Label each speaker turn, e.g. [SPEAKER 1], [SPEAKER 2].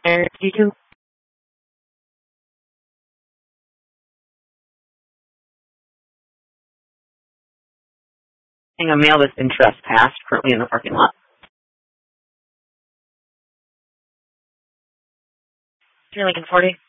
[SPEAKER 1] There, you do a male that's been trespassed currently in the parking lot. You're Lincoln 40.